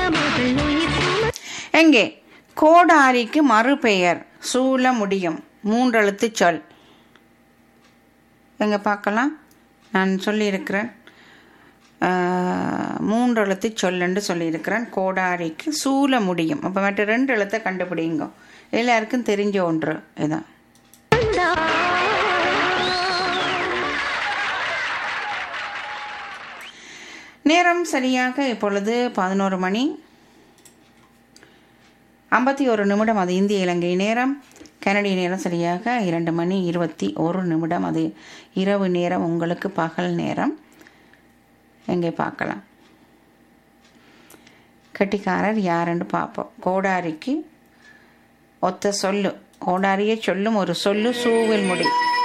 எங்கே கோடாரிக்கு மறுபெயர் சூழ முடியும் 3 எழுத்து சொல். எங்கே பார்க்கலாம், நான் சொல்லியிருக்கிறேன் 3 எழுத்து சொல்லுன்னு சொல்லியிருக்கிறேன். கோடாரிக்கு சூழ முடியும். அப்போ மற்ற 2 எழுத்தை கண்டுபிடிங்க. எல்லாருக்கும் தெரிஞ்ச ஒன்று இதான். நேரம் சரியாக இப்பொழுது 11 மணி 51 நிமிடம். அது இந்திய இலங்கை நேரம். கனடிய நேரம் சரியாக 2 மணி 21 நிமிடம். அது இரவு நேரம், உங்களுக்கு பகல் நேரம். எங்கே பார்க்கலாம், கெட்டிக்காரர் யாருன்னு பார்ப்போம். கோடாரிக்கு ஒத்த சொல்லு, கோடாரியை சொல்லும் ஒரு சொல்லு சூவில் முடி.